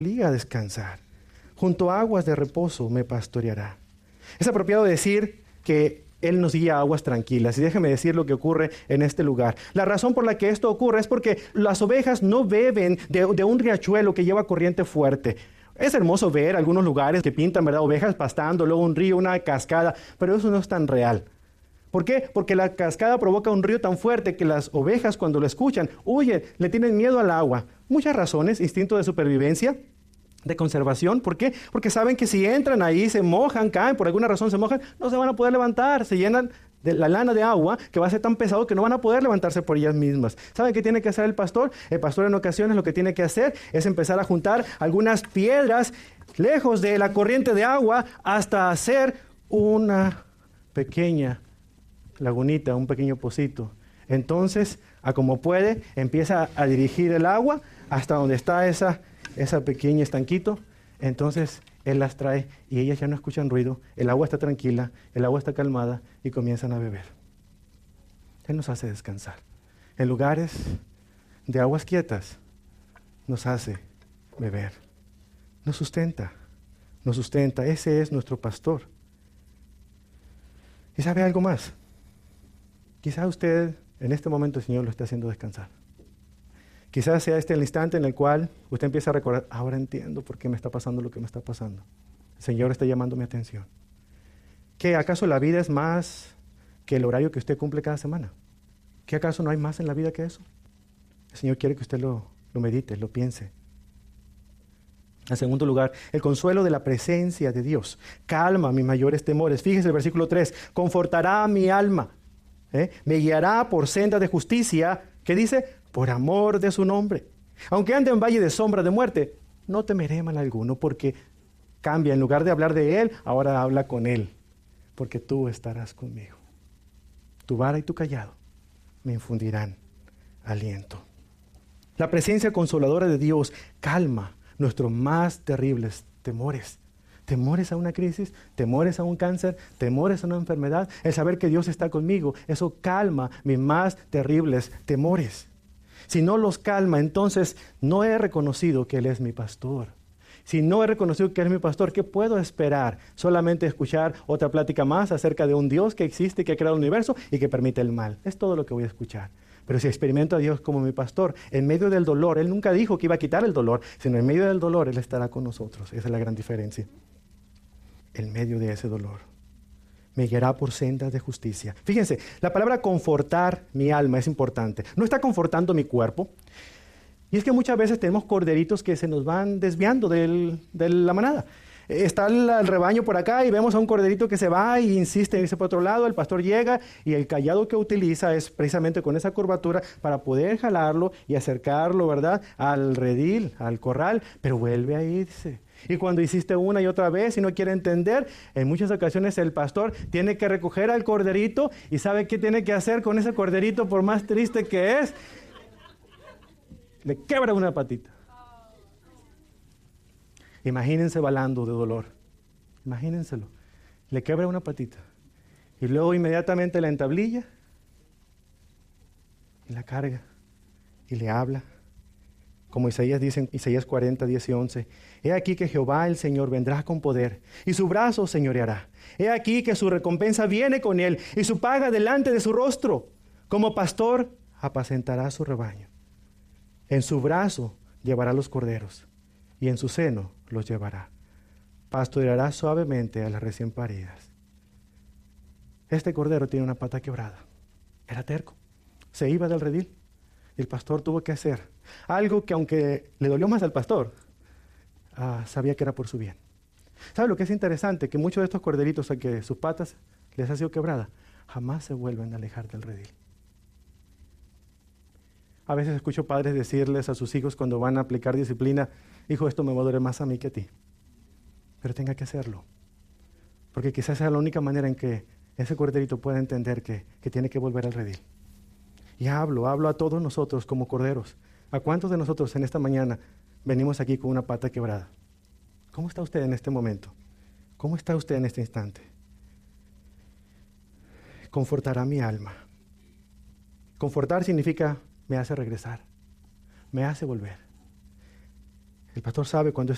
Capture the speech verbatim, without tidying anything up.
obliga a descansar. Junto a aguas de reposo me pastoreará. Es apropiado decir que Él nos guía a aguas tranquilas. Y déjeme decir lo que ocurre en este lugar. La razón por la que esto ocurre es porque las ovejas no beben de, de un riachuelo que lleva corriente fuerte. Es hermoso ver algunos lugares que pintan, ¿verdad?, ovejas pastando, luego un río, una cascada, pero eso no es tan real. ¿Por qué? Porque la cascada provoca un río tan fuerte que las ovejas, cuando lo escuchan, huyen, le tienen miedo al agua. Muchas razones: instinto de supervivencia, de conservación. ¿Por qué? Porque saben que si entran ahí, se mojan, caen, por alguna razón se mojan, no se van a poder levantar, se llenan de la lana de agua que va a ser tan pesado que no van a poder levantarse por ellas mismas. ¿Saben qué tiene que hacer el pastor? El pastor en ocasiones lo que tiene que hacer es empezar a juntar algunas piedras lejos de la corriente de agua hasta hacer una pequeña lagunita, un pequeño pocito. Entonces, a como puede, empieza a dirigir el agua hasta donde está esa ese pequeño estanquito. Entonces Él las trae y ellas ya no escuchan ruido, el agua está tranquila, el agua está calmada y comienzan a beber. Él nos hace descansar. En lugares de aguas quietas nos hace beber. Nos sustenta, nos sustenta. Ese es nuestro pastor. ¿Y sabe algo más? Quizá usted en este momento el Señor lo está haciendo descansar. Quizás sea este el instante en el cual usted empieza a recordar: ahora entiendo por qué me está pasando lo que me está pasando. El Señor está llamando mi atención. ¿Qué acaso la vida es más que el horario que usted cumple cada semana? ¿Qué acaso no hay más en la vida que eso? El Señor quiere que usted lo, lo medite, lo piense. En segundo lugar, el consuelo de la presencia de Dios calma mis mayores temores. Fíjese el versículo tres: confortará mi alma, ¿eh? Me guiará por senda de justicia. ¿Qué dice? Por amor de su nombre. Aunque ande en valle de sombra de muerte, no temeré mal alguno, porque cambia. En lugar de hablar de Él, ahora habla con Él, porque tú estarás conmigo. Tu vara y tu cayado me infundirán aliento. La presencia consoladora de Dios calma nuestros más terribles temores. Temores a una crisis, temores a un cáncer, temores a una enfermedad. El saber que Dios está conmigo, eso calma mis más terribles temores. Si no los calma, entonces no he reconocido que Él es mi pastor. Si no he reconocido que Él es mi pastor, ¿qué puedo esperar? Solamente escuchar otra plática más acerca de un Dios que existe, que ha creado el universo y que permite el mal. Es todo lo que voy a escuchar. Pero si experimento a Dios como mi pastor, en medio del dolor, Él nunca dijo que iba a quitar el dolor, sino en medio del dolor Él estará con nosotros. Esa es la gran diferencia. En medio de ese dolor me guiará por sendas de justicia. Fíjense, la palabra confortar mi alma es importante. No está confortando mi cuerpo. Y es que muchas veces tenemos corderitos que se nos van desviando del, de la manada. Está el, el rebaño por acá y vemos a un corderito que se va e insiste en irse por otro lado. El pastor llega y el cayado que utiliza es precisamente con esa curvatura para poder jalarlo y acercarlo, ¿verdad?, al redil, al corral, pero vuelve a irse. Y cuando hiciste una y otra vez y no quiere entender, en muchas ocasiones el pastor tiene que recoger al corderito y ¿sabe qué tiene que hacer con ese corderito por más triste que es? Le quebra una patita. Imagínense balando de dolor. Imagínenselo. Le quebra una patita. Y luego inmediatamente la entablilla y la carga y le habla. Como Isaías dice en Isaías cuarenta, diez y once, he aquí que Jehová el Señor vendrá con poder, y su brazo señoreará. He aquí que su recompensa viene con él, y su paga delante de su rostro. Como pastor apacentará su rebaño. En su brazo llevará los corderos, y en su seno los llevará. Pastoreará suavemente a las recién paridas. Este cordero tiene una pata quebrada. Era terco. Se iba del redil. El pastor tuvo que hacer algo que, aunque le dolió más al pastor, ah, sabía que era por su bien. ¿Sabe lo que es interesante? Que muchos de estos corderitos a que sus patas les ha sido quebrada, jamás se vuelven a alejar del redil. A veces escucho padres decirles a sus hijos cuando van a aplicar disciplina: hijo, esto me va a doler más a mí que a ti. Pero tenga que hacerlo. Porque quizás sea la única manera en que ese corderito pueda entender que, que tiene que volver al redil. Y hablo, hablo a todos nosotros como corderos. ¿A cuántos de nosotros en esta mañana venimos aquí con una pata quebrada? ¿Cómo está usted en este momento? ¿Cómo está usted en este instante? Confortará mi alma. Confortar significa me hace regresar, me hace volver. El pastor sabe cuando